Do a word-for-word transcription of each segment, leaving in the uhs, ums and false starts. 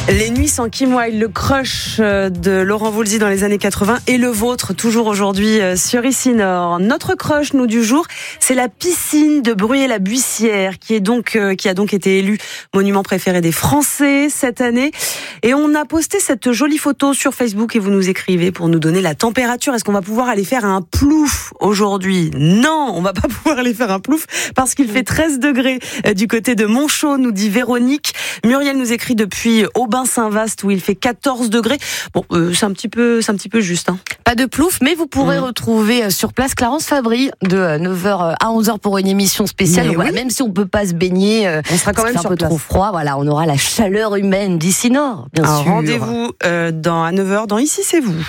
Les nuits sans Kim Wilde, le crush de Laurent Voulzy dans les années quatre-vingts et le vôtre toujours aujourd'hui sur Ici Nord. Notre crush, nous, du jour, c'est la piscine de Bruyères-la-Buissière qui est donc, qui a donc été élue monument préféré des Français cette année. Et on a posté cette jolie photo sur Facebook et vous nous écrivez pour nous donner la température. Est-ce qu'on va pouvoir aller faire un plouf aujourd'hui ? Non, on va pas pouvoir aller faire un plouf parce qu'il fait treize degrés du côté de Montchaux, nous dit Véronique. Muriel nous écrit depuis Aubin-Saint-Vaast où il fait quatorze degrés. Bon, euh, c'est un petit peu, c'est un petit peu juste. Hein. Pas de plouf, mais vous pourrez mmh. retrouver sur place Clarence Fabry de neuf heures à onze heures pour une émission spéciale. Donc, voilà, même si on peut pas se baigner, on sera quand même un sur peu place. Trop froid. Voilà, on aura la chaleur humaine d'Ici Nord, bien Alors, sûr. Rendez-vous euh, dans, à neuf heures dans Ici c'est vous.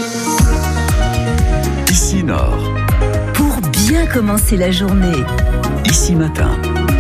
Ici Nord. Pour bien commencer la journée. Ici Matin.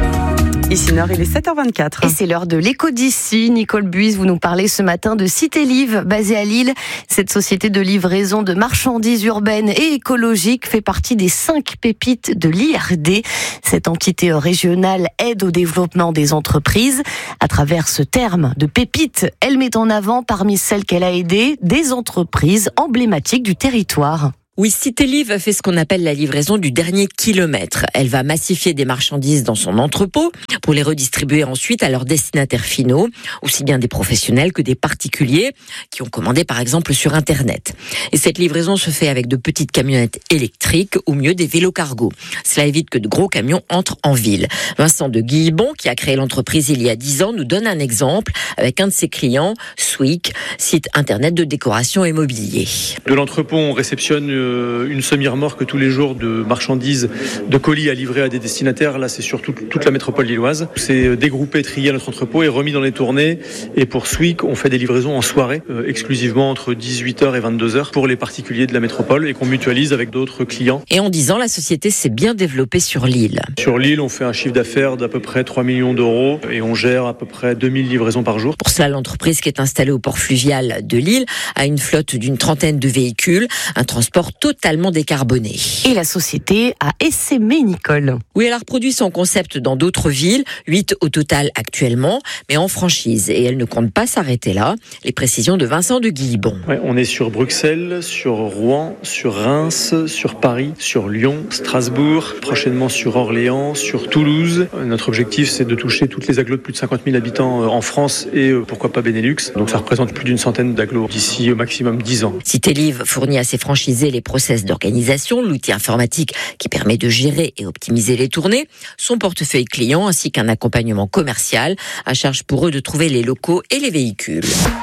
Ici Nord, il est sept heures vingt-quatre. Et c'est l'heure de l'écho d'ici. Nicole Buis, vous nous parlez ce matin de Cité Liv, basée à Lille. Cette société de livraison de marchandises urbaines et écologiques fait partie des cinq pépites de l'I R D. Cette entité régionale aide au développement des entreprises. À travers ce terme de pépite, elle met en avant, parmi celles qu'elle a aidées, des entreprises emblématiques du territoire. Oui, Cité Liv fait ce qu'on appelle la livraison du dernier kilomètre. Elle va massifier des marchandises dans son entrepôt pour les redistribuer ensuite à leurs destinataires finaux, aussi bien des professionnels que des particuliers qui ont commandé par exemple sur Internet. Et cette livraison se fait avec de petites camionnettes électriques ou mieux des vélos cargo. Cela évite que de gros camions entrent en ville. Vincent de Guillebon, qui a créé l'entreprise il y a dix ans, nous donne un exemple avec un de ses clients, Swick, site Internet de décoration et mobilier. De l'entrepôt, on réceptionne une semi-remorque tous les jours de marchandises, de colis à livrer à des destinataires. Là, c'est sur toute, toute la métropole lilloise. C'est dégroupé, trié à notre entrepôt et remis dans les tournées. Et pour Swick, on fait des livraisons en soirée, euh, exclusivement entre dix-huit heures et vingt-deux heures pour les particuliers de la métropole et qu'on mutualise avec d'autres clients. Et en dix ans, la société s'est bien développée sur l'île. Sur l'île, on fait un chiffre d'affaires d'à peu près trois millions d'euros et on gère à peu près deux mille livraisons par jour. Pour cela, l'entreprise qui est installée au port fluvial de Lille a une flotte d'une trentaine de véhicules, un transport totalement décarboné. Et la société a essaimé, Nicole. Oui, elle a reproduit son concept dans d'autres villes, huit au total actuellement, mais en franchise. Et elle ne compte pas s'arrêter là. Les précisions de Vincent de Guillebon. Ouais, on est sur Bruxelles, sur Rouen, sur Reims, sur Paris, sur Lyon, Strasbourg, prochainement sur Orléans, sur Toulouse. Notre objectif, c'est de toucher toutes les agglos de plus de cinquante mille habitants en France et pourquoi pas Benelux. Donc ça représente plus d'une centaine d'agglos d'ici au maximum dix ans. Cité Liv fournit à ses franchisés les process d'organisation, l'outil informatique qui permet de gérer et optimiser les tournées, son portefeuille client ainsi qu'un accompagnement commercial, à charge pour eux de trouver les locaux et les véhicules.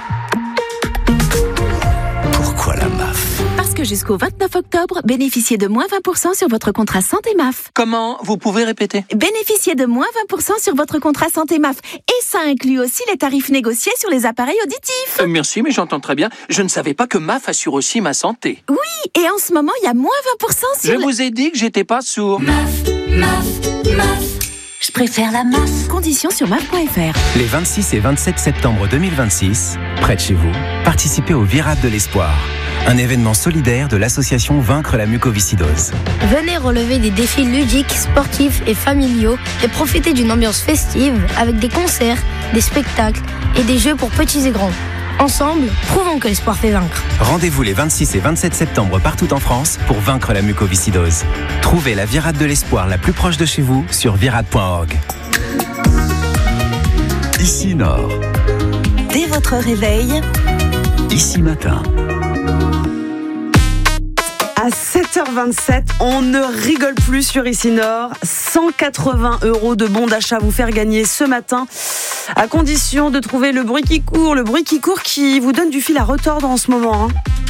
Pourquoi la M A F ? Parce que jusqu'au vingt-neuf octobre, bénéficiez de moins vingt pour cent sur votre contrat santé M A F. Comment ? Vous pouvez répéter ? Bénéficiez de moins vingt pour cent sur votre contrat santé M A F. Et ça inclut aussi les tarifs négociés sur les appareils auditifs. Euh, merci, mais j'entends très bien. Je ne savais pas que M A F assure aussi ma santé. Oui, et en ce moment, il y a moins vingt pour cent sur... Je le... vous ai dit que j'étais pas sourd. M A F, M A F, M A F. Je préfère la M A F. Conditions sur M A F point F R. Les vingt-six et vingt-sept septembre deux mille vingt-six, près de chez vous, participez au Virade de l'Espoir, un événement solidaire de l'association Vaincre la mucoviscidose. Venez relever des défis ludiques, sportifs et familiaux et profiter d'une ambiance festive avec des concerts, des spectacles et des jeux pour petits et grands. Ensemble, prouvons que l'espoir fait vaincre. Rendez-vous les vingt-six et vingt-sept septembre partout en France pour vaincre la mucoviscidose. Trouvez la Virade de l'Espoir la plus proche de chez vous sur virade point org. Ici Nord. Dès votre réveil, Ici Matin. À sept heures vingt-sept, on ne rigole plus sur Ici Nord. cent quatre-vingts euros de bons d'achat à vous faire gagner ce matin, à condition de trouver le bruit qui court, le bruit qui court qui vous donne du fil à retordre en ce moment. Hein.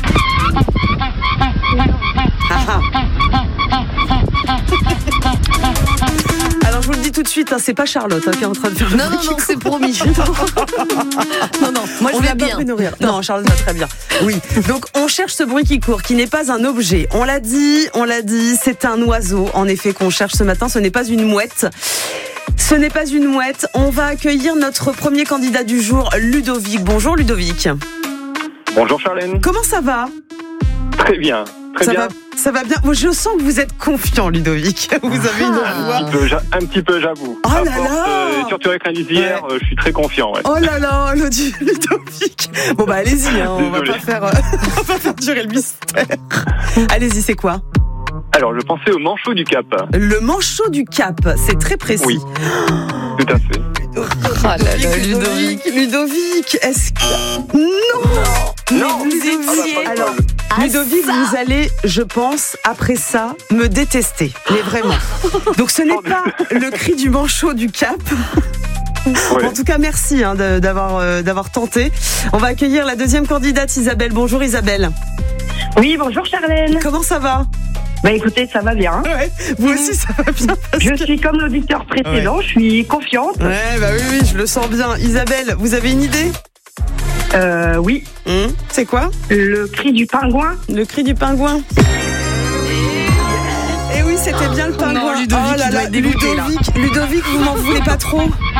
Alors je vous le dis tout de suite, hein, c'est pas Charlotte hein, qui est en train de faire le Non, bruit non, qui non, court. c'est promis. non, non, moi je on vais l'a bien. pas pris nourrir. Non, Charlotte va très bien. Oui. Donc on cherche ce bruit qui court, qui n'est pas un objet. On l'a dit, on l'a dit, c'est un oiseau. En effet, qu'on cherche ce matin. Ce n'est pas une mouette. Ce n'est pas une mouette. On va accueillir notre premier candidat du jour, Ludovic. Bonjour Ludovic. Bonjour Charlène. Comment ça va ? Très bien. Très ça bien. va Ça va bien. Moi, je sens que vous êtes confiant, Ludovic. Vous avez une voix. Un petit peu, j'a- un petit peu, j'avoue. Oh À là force, là euh, surtout avec l'indice d'hier, Ouais. euh, je suis très confiant. Ouais. Oh là là, le du- Ludovic. Bon bah allez-y, hein, on va Désolé. pas faire, euh, on va pas faire durer le mystère. Allez-y, c'est quoi? Alors, je pensais au manchot du Cap. Le manchot du Cap, c'est très précis. Oui. Tout à fait. Oh là là, Ludovic, Ludovic, est-ce que... Non Non. Mais vous étiez... Ah bah, pas de Alors, Ah, Ludovic, ça. vous allez, je pense, après ça, me détester. Mais vraiment. Donc ce n'est pas le cri du manchot du Cap. Ouais. En tout cas, merci hein, de- d'avoir euh, d'avoir tenté. On va accueillir la deuxième candidate, Isabelle. Bonjour Isabelle. Oui, bonjour Charlène. Comment ça va? Bah écoutez, ça va bien. Ouais, vous aussi, ça va bien. parce Je que- suis comme l'auditeur précédent, je suis confiante. Ouais, bah oui, oui, je le sens bien. Isabelle, vous avez une idée? Euh, oui, Hum, C'est quoi? le cri du pingouin. Le cri du pingouin. Eh oui, c'était bien le pingouin. Ludovic, oh là il doit là, être dégoûté, là. Ludovic, Ludovic, vous m'en voulez pas trop?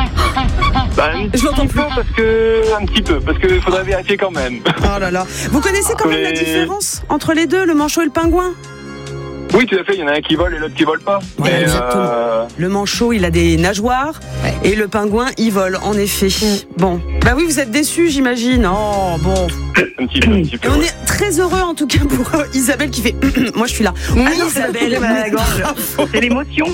Bah, un Je l'entends petit peu parce que, un petit peu, parce qu'il faudrait vérifier quand même. Oh là là. Vous connaissez quand même la Mais- différence entre les deux, le manchot et le pingouin? Oui, tout à fait. Il y en a un qui vole et l'autre qui vole pas. Ouais, Mais, exactement. euh, Le manchot, il a des nageoires et le pingouin, il vole, en effet. Bon, bah oui, vous êtes déçus, j'imagine. Oh, bon. un petit peu, un petit peu. Et on ouais. est très heureux, en tout cas, pour euh, Isabelle qui fait... Moi, je suis là. Ah, Isabelle, à la gorge. C'est l'émotion.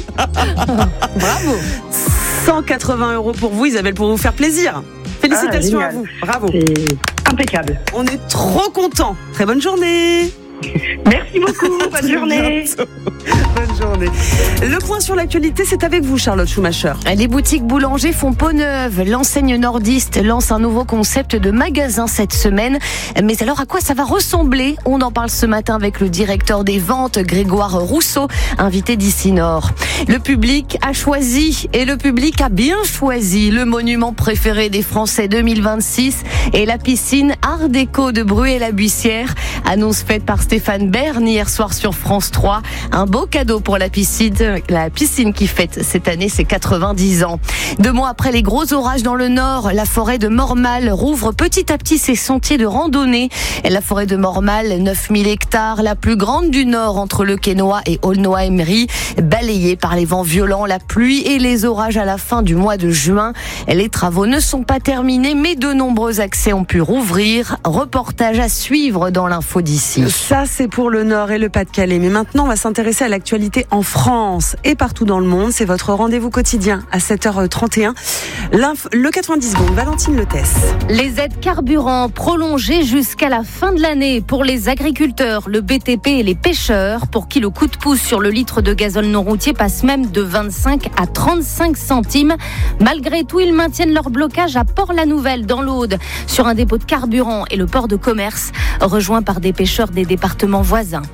Bravo. cent quatre-vingts euros pour vous, Isabelle, pour vous faire plaisir. Félicitations Ah, à génial. vous. Bravo. C'est impeccable. On est trop contents. Très bonne journée. Merci beaucoup, bonne Très journée. bientôt. Bonne journée. Le point sur l'actualité, c'est avec vous, Charlotte Schumacher. Les boutiques boulangers font peau neuve. L'enseigne nordiste lance un nouveau concept de magasin cette semaine. Mais alors, à quoi ça va ressembler? On en parle ce matin avec le directeur des ventes, Grégoire Rousseau, invité d'ici Nord. Le public a choisi, et le public a bien choisi, le monument préféré des Français deux mille vingt-six et la piscine Art déco de Bruay-la-Buissière. Annonce faite par Stéphane Bern hier soir sur France trois. Un beau cadeau pour la piscine, la piscine qui fête cette année ses quatre-vingt-dix ans. Deux mois après les gros orages dans le Nord, la forêt de Mormal rouvre petit à petit ses sentiers de randonnée. Et la forêt de Mormal, neuf mille hectares, la plus grande du Nord entre le Quesnoy et Aulnoy-Emery, balayée par les vents violents, la pluie et les orages à la fin du mois de juin. Les travaux ne sont pas terminés, mais de nombreux accès ont pu rouvrir. Reportage à suivre dans l'info d'ici. Ça, c'est pour le Nord et le Pas-de-Calais. Mais maintenant, on va s'intéresser à l'actualité en France et partout dans le monde. C'est votre rendez-vous quotidien à sept heures trente et un. L'info- le quatre-vingt-dix secondes, Valentine Letesse. Les aides carburant prolongées jusqu'à la fin de l'année pour les agriculteurs, le B T P et les pêcheurs, pour qui le coup de pouce sur le litre de gazole non routier passe même de vingt-cinq à trente-cinq centimes. Malgré tout, ils maintiennent leur blocage à Port-la-Nouvelle, dans l'Aude, sur un dépôt de carburant et le port de commerce, rejoint par des pêcheurs des départements voisins.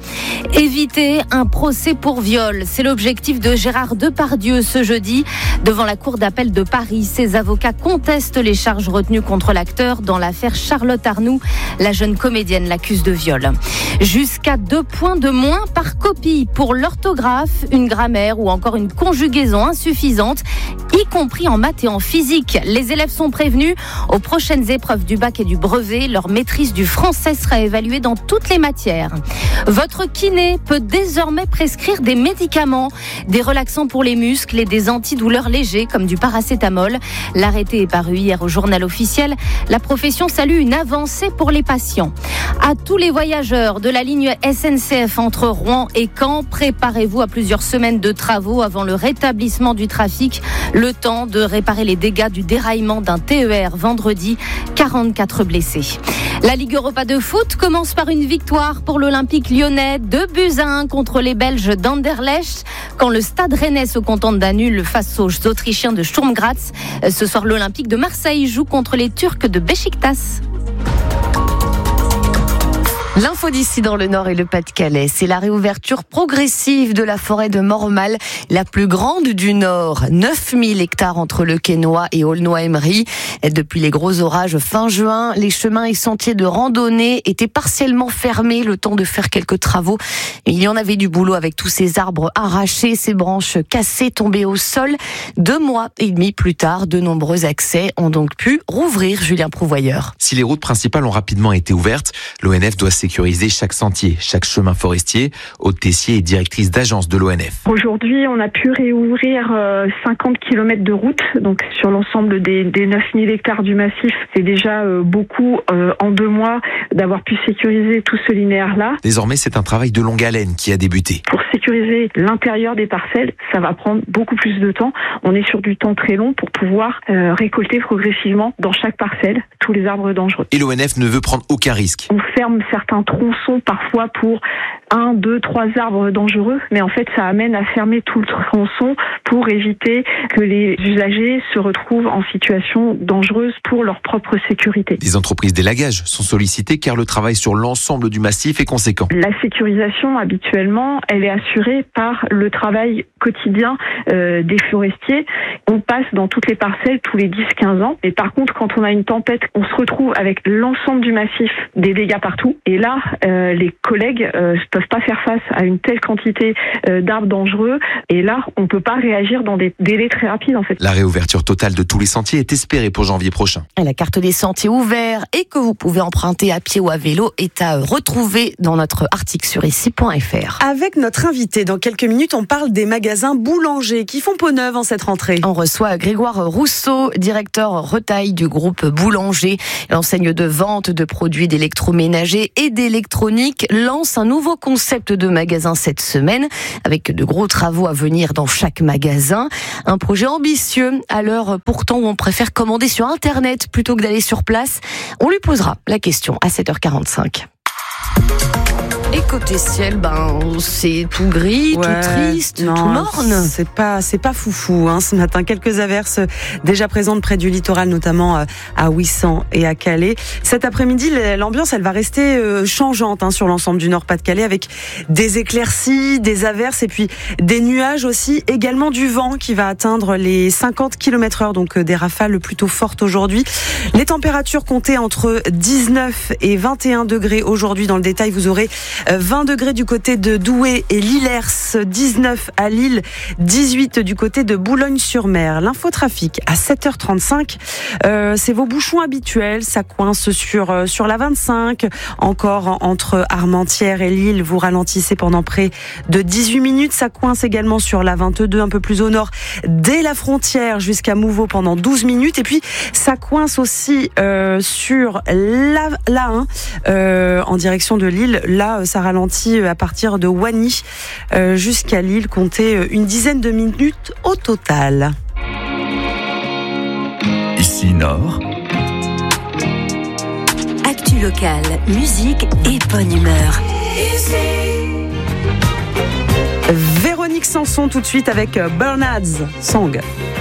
Éviter un procès pour viol, c'est l'objectif de Gérard Depardieu ce jeudi. Devant la cour d'appel de Paris, ses avocats contestent les charges retenues contre l'acteur dans l'affaire Charlotte Arnoux. La jeune comédienne l'accuse de viol. Jusqu'à deux points de moins par copie pour l'orthographe, une grammaire ou encore une conjugaison insuffisante, y compris en maths et en physique. Les élèves sont prévenus. Aux prochaines épreuves du bac et du brevet, leur maîtrise du français sera évaluée dans toutes les matières. Votre kiné peut désormais prescrire des médicaments, des relaxants pour les muscles et des antidouleurs légers comme du paracétamol. L'arrêté est paru hier au journal officiel. La profession salue une avancée pour les patients. À tous les voyageurs de la ligne S N C F entre Rouen et Caen, préparez-vous à plusieurs semaines de travaux avant le rétablissement du trafic. Le temps de réparer les dégâts du déraillement d'un T E R vendredi. quarante-quatre blessés. La Ligue Europa de foot commence par une victoire pour l'Olympique lyonnais, deux buts à un contre les Belges d'Anderlecht. Quand le Stade Rennais se contente d'un nul face aux Autrichiens de Sturm Graz. Ce soir, l'Olympique de Marseille joue contre les Turcs de Beşiktaş. L'info d'ici dans le Nord et le Pas-de-Calais, c'est la réouverture progressive de la forêt de Mormal, la plus grande du Nord. neuf mille hectares entre le Quesnoy et Aulnoy-Emery. Depuis les gros orages fin juin, les chemins et sentiers de randonnée étaient partiellement fermés, le temps de faire quelques travaux. Il y en avait du boulot avec tous ces arbres arrachés, ces branches cassées, tombées au sol. Deux mois et demi plus tard, de nombreux accès ont donc pu rouvrir. Julien Prouvoyeur. Si les routes principales ont rapidement été ouvertes, l'O N F doit s'équiper sécuriser chaque sentier, chaque chemin forestier. Aude Tessier est directrice d'agence de l'O N F. Aujourd'hui, on a pu réouvrir euh, cinquante kilomètres de route, donc sur l'ensemble des, des neuf mille hectares du massif. C'est déjà euh, beaucoup euh, en deux mois d'avoir pu sécuriser tout ce linéaire-là. Désormais, c'est un travail de longue haleine qui a débuté. Pour sécuriser l'intérieur des parcelles, ça va prendre beaucoup plus de temps. On est sur du temps très long pour pouvoir euh, récolter progressivement dans chaque parcelle tous les arbres dangereux. Et l'O N F ne veut prendre aucun risque. On ferme certains tronçons parfois pour un, deux, trois arbres dangereux, mais en fait ça amène à fermer tout le tronçon pour éviter que les usagers se retrouvent en situation dangereuse pour leur propre sécurité. Les entreprises d'élagage sont sollicitées car le travail sur l'ensemble du massif est conséquent. La sécurisation, habituellement, elle est assurée par le travail quotidien euh, des forestiers. On passe dans toutes les parcelles tous les dix à quinze ans. Et par contre, quand on a une tempête, on se retrouve avec l'ensemble du massif, des dégâts partout. Et là, euh, les collègues ne euh, peuvent pas faire face à une telle quantité euh, d'arbres dangereux. Et là, on ne peut pas réagir dans des délais très rapides, en fait. La réouverture totale de tous les sentiers est espérée pour janvier prochain. La carte des sentiers ouverts et que vous pouvez emprunter à pied ou à vélo est à retrouver dans notre article sur ici point f r. Avec notre invité, dans quelques minutes, on parle des magasins boulangers qui font peau neuve en cette rentrée. On reçoit Grégoire Rousseau, directeur retail du groupe Boulanger. L'enseigne de vente de produits d'électroménager et d'électronique lance un nouveau concept de magasin cette semaine, avec de gros travaux à venir dans chaque magasin. Un projet ambitieux, à l'heure pourtant où on préfère commander sur Internet plutôt que d'aller sur place. On lui posera la question à sept heures quarante-cinq. Et côté ciel, ben c'est tout gris, ouais, tout triste, non, tout morne. C'est pas, c'est pas foufou. Hein, ce matin, quelques averses déjà présentes près du littoral, notamment à Ouessant et à Calais. Cet après-midi, l'ambiance, elle va rester changeante hein, sur l'ensemble du Nord-Pas-de-Calais, avec des éclaircies, des averses et puis des nuages aussi. Également du vent qui va atteindre les cinquante kilomètres heure, donc des rafales plutôt fortes aujourd'hui. Les températures comptées entre dix-neuf et vingt et un degrés aujourd'hui. Dans le détail, vous aurez vingt degrés du côté de Douai et Lillers, dix-neuf à Lille, dix-huit du côté de Boulogne-sur-Mer. L'infotrafic à sept heures trente-cinq, euh, c'est vos bouchons habituels, ça coince sur, sur la vingt-cinq, encore entre Armentières et Lille, vous ralentissez pendant près de dix-huit minutes, ça coince également sur la vingt-deux, un peu plus au nord, dès la frontière jusqu'à Mouveau pendant douze minutes, et puis ça coince aussi euh, sur la, la un, euh, en direction de Lille, là ça ralentit à partir de Wany euh, jusqu'à Lille, comptez une dizaine de minutes au total. Ici Nord. Actu locale, musique et bonne humeur. Véronique Sanson tout de suite avec Bernard's Song.